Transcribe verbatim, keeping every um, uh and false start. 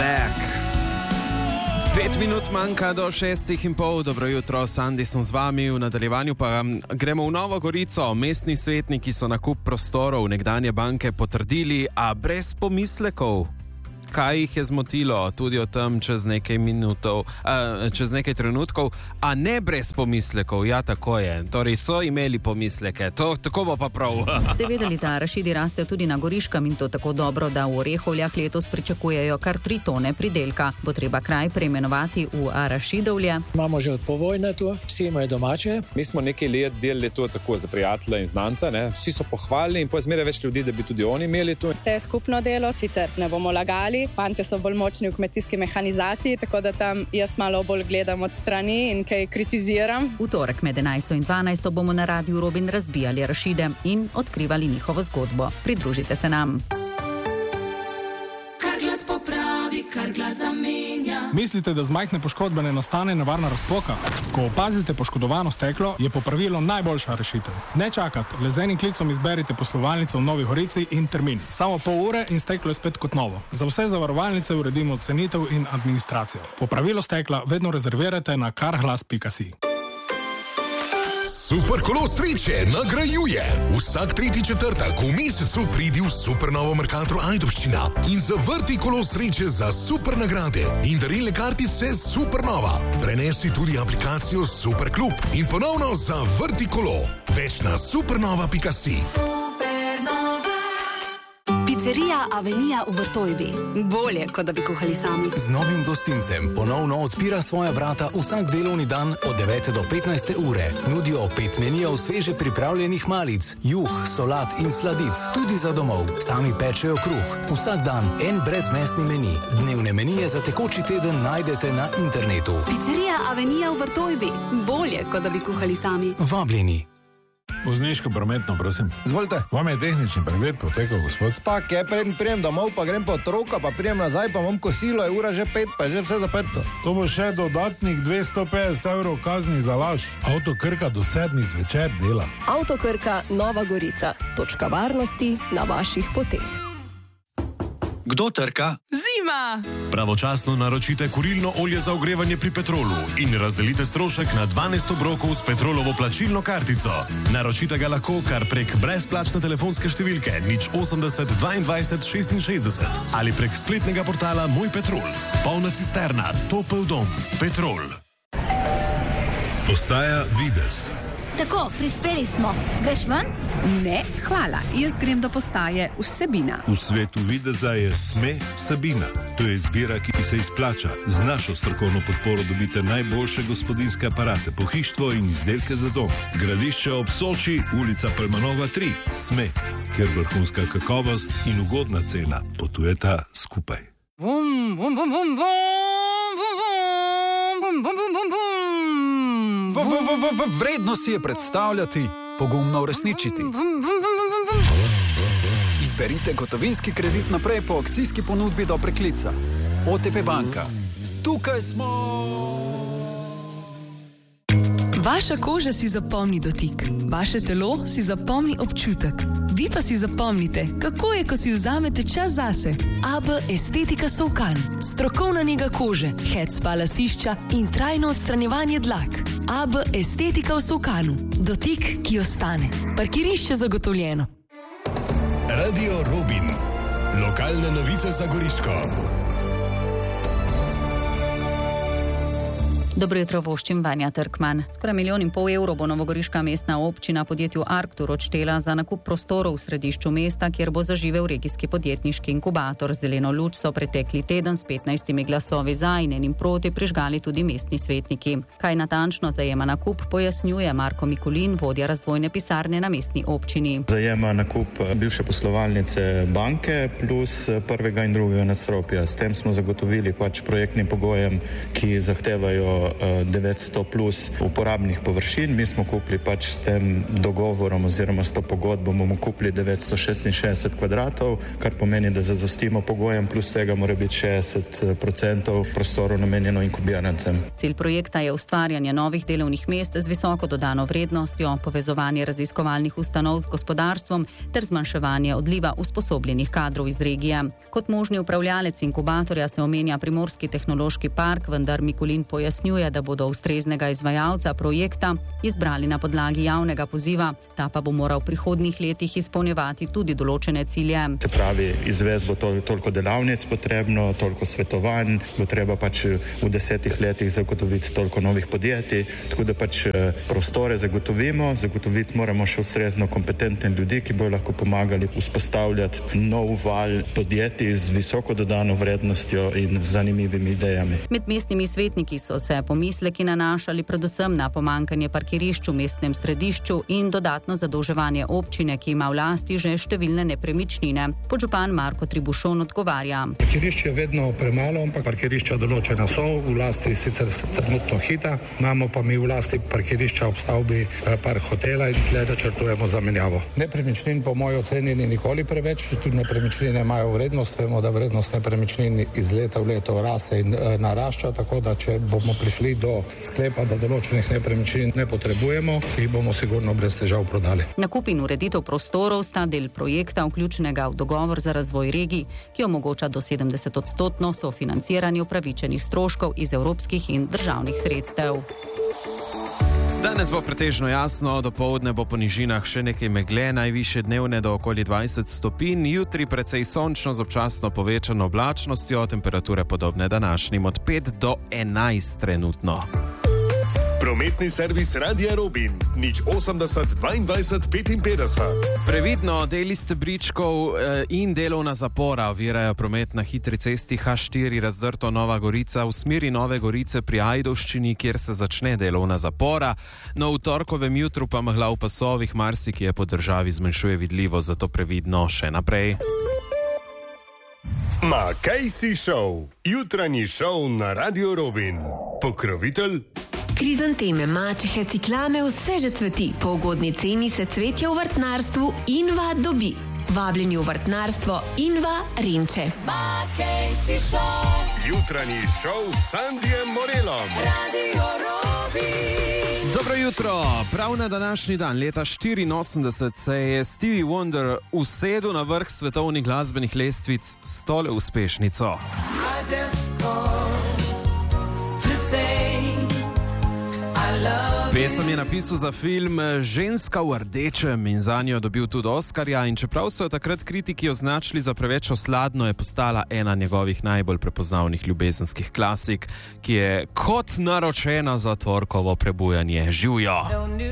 back. Pet minut manjka do šestih in pol. Dobro jutro, Sandi sem z vami. V nadaljevanju pa gremo v Novo Gorico. Mestni svetniki so nakup prostorov nekdanje banke potrdili, a brez pomislekov. Kaj jih je zmotilo, tudi o tem čez nekaj minutov, a, čez nekaj trenutkov, a ne brez pomislekov. Ja, tako je. Torej so imeli pomisleke. To, tako bo pa prav. Ste vedeli, da arašidi rastejo tudi na Goriškem in to tako dobro, da v Orehovljah letos pričakujejo kar tri tone pridelka. Bo treba kraj preimenovati v Arašidovlje. Imamo že od povojne tu, vsi imajo domače. Mi smo nekaj let delali to tako za prijatelja in znanca, ne? Vsi so pohvalili in pa zmeraj več ljudi, da bi tudi oni imeli to. Vse je skupno delo, sicer ne bomo lagali. Fantje so bolj močni v kmetijski mehanizaciji, tako da tam jaz malo bolj gledam od strani in kaj kritiziram. V torek med enajsto in dvanajsto bomo na Radiu Robin razbijali arašide in odkrivali njihovo zgodbo. Pridružite se nam. Kar glas popravi, kar glas zamenja. Mislite, da z majhne poškodbe ne nastane nevarna razpoka? Ko opazite poškodovano steklo, je popravilo najboljša rešitev. Ne čakati, le z enim klicom izberite poslovalnico v Novi Gorici in termin. Samo pol ure in steklo je spet kot novo. Za vse zavarovalnice uredimo cenitev in administracijo. Popravilo stekla vedno rezervirajte na karglas pika si. Super kolo sreče nagrajuje. Vsak tretji četrtek v mesecu pridi v Super Novo Mercator Ajdovščina in zavrti kolo sreče za super nagrade in darilne kartice Super Nova. Prenesi tudi aplikacijo Super Klub in ponovno zavrti kolo. Več na supernova pika si. Pizzerija Avenija v Vrtojbi. Bolje, kot da bi kuhali sami. Z novim gostincem ponovno odpira svoja vrata vsak delovni dan od devete do petnajste ure. Nudijo pet menijev sveže pripravljenih malic, juh, solat in sladic, tudi za domov. Sami pečejo kruh. Vsak dan en brezmesni meni. Dnevne menije za tekoči teden najdete na internetu. Pizzerija Avenija v Vrtojbi. Bolje, kot da bi kuhali sami. Vabljeni. Vozniško prometno, prosim. Izvolite. Vam je tehnični pregled potekal, gospod? Tak je, preden prijem domov, pa grem po otroka, pa prijem nazaj, pa imam kosilo, je ura že pet, pa je že vse zaprto. To bo še dodatnih dvesto petdeset evrov kazni za laž. Avto Krka do sedmih zvečer dela. Avto Krka Nova Gorica. Točka varnosti na vaših poteh. Kdo trka? Zima! Pravočasno naročite kurilno olje za ogrevanje pri Petrolu in razdelite strošek na dvanajst obrokov s Petrolovo plačilno kartico. Naročite ga lahko kar prek brezplačne telefonske številke nič osemdeset dvaindvajset šestinšestdeset ali prek spletnega portala Moj Petrol. Polna cisterna, topel dom, Petrol. Postaja Videz. Tako, prispeli smo. Greš ven? Ne, hvala. Jaz grem do postaje Vsebina. V svetu videza je Sme Vsebina. To je izbira, ki se izplača. Z našo strokovno podporo dobite najboljše gospodinjske aparate, pohištvo in izdelke za dom. Gradišče ob Soči, ulica Pelmanova tri. Sme, kjer vrhunska kakovost in ugodna cena potujeta skupaj. Vum, vum, vum, vum, vum, vum, vum, vum, vum, vum, vum. Vredno si je predstavljati, pogumno uresničiti. Izberite gotovinski kredit naprej po akcijski ponudbi do preklica. O T P banka. Tukaj smo! Vaša koža si zapomni dotik, vaše telo si zapomni občutek. Vi pa si zapomnite, kako je, ko si vzamete čas zase. A B Estetika Solkan. Strokovna nega kože, head spa lasišča in trajno odstranjevanje dlak. A B Estetika v Solkanu. Dotik, ki ostane. Parkirišče zagotovljeno. Radio Robin. Lokalne novice za Goriško. Dobro jutro, voščim Vanja Trkman. Skoraj milijon in pol evrov bo novogoriška mestna občina podjetju Arktur odštela za nakup prostorov v središču mesta, kjer bo zaživel regijski podjetniški inkubator. Z zeleno luč so pretekli teden s petnajstimi glasovi za in enim proti prižgali tudi mestni svetniki. Kaj natančno zajema nakup, pojasnjuje Marko Mikulin, vodja razvojne pisarne na mestni občini. Zajema nakup bivše poslovalnice banke plus prvega in drugega nadstropja. S tem smo zagotovili pač projektnim pogojem, ki zahtevajo devetsto plus uporabnih površin. Mi smo kupili pač s tem dogovorom oziroma s to pogodbo bomo kupili devetsto šestinšestdeset kvadratov, kar pomeni, da zadostimo pogojem, plus tega mora biti šestdeset odstotkov prostorov namenjeno inkubirancem. Cilj projekta je ustvarjanje novih delovnih mest z visoko dodano vrednostjo, povezovanje raziskovalnih ustanov z gospodarstvom ter zmanjševanje odliva usposobljenih kadrov iz regije. Kot možni upravljalec inkubatorja se omenja Primorski tehnološki park, vendar Mikulin pojasnjuje, da bodo ustreznega izvajalca projekta izbrali na podlagi javnega poziva, ta pa bo moral v prihodnjih letih izpolnjevati tudi določene cilje. Se pravi, izvez bo tol- toliko delavnic potrebno, toliko svetovanj, bo treba pač v desetih letih zagotoviti toliko novih podjetij, tako da pač prostore zagotovimo, zagotoviti moramo še ustrezno kompetentne ljudi, ki bodo lahko pomagali vzpostavljati nov val podjetij z visoko dodano vrednostjo in zanimivimi idejami. Med mestnimi svetniki so se pomisleki nanašali predvsem na pomankanje parkirišč v mestnem središču in dodatno zadolževanje občine, ki ima v lasti že številne nepremičnine. Podžupan Marko Tribušon odgovarja. Parkirišče je vedno premalo, ampak parkirišča določena so, v lasti sicer trenutno Hita, imamo pa mi v lasti parkirišča ob stavbi Park hotela in tle načrtujemo zamenjavo. Nepremičnin po moji oceni ni nikoli preveč, tudi nepremičnine imajo vrednost, vemo, da vrednost nepremičnin iz leta v leto raste in e, narašča, tako da če bomo prišli do sklepa, da določenih nepremičnin ne potrebujemo, jih bomo sigurno brez težav prodali. Nakup in ureditev prostorov sta del projekta, vključenega v dogovor za razvoj regij, ki omogoča do sedemdeset odstotno sofinanciranje upravičenih stroškov iz evropskih in državnih sredstev. Danes bo pretežno jasno, dopoldne bo po nižinah še nekaj megle, najvišje dnevne do okoli dvajset stopinj, jutri precej sončno z občasno povečano oblačnostjo, temperature podobne današnjim od pet do enajst trenutno. Prometni servis Radia Robin, nič osemdeset dvaindvajset petinpetdeset. Previdno, deli stebričkov in delovna zapora ovirajo promet na hitri cesti H štiri Razdrto Nova Gorica v smeri Nove Gorice pri Ajdovščini, kjer se začne delovna zapora. No, v torkovem jutru pa megla v pasovih marsikje po državi zmanjšuje vidljivost, zato previdno še naprej. Ma Casey Show, jutranji šov na Radio Robin. Pokrovitelj Krizanteme, mačehe, ciklame, vse že cveti. Po ugodni ceni se cvetje v vrtnarstvu Inva dobi. Vabljeni v vrtnarstvo Inva Renče. Casey Show, jutranji šov s Sandijem Morelom. Radio Robin. Dobro jutro, prav na današnji dan leta štiriinosemdeset se je Stevie Wonder usedel na vrh svetovnih glasbenih lestvic s tole uspešnico. Pesem je napisal za film Ženska v rdečem in zanjo dobil tudi Oskarja, in čeprav so jo takrat kritiki označili za preveč osladno, je postala ena njegovih najbolj prepoznavnih ljubezenskih klasik, ki je kot naročena za torkovo prebujanje. Živjo!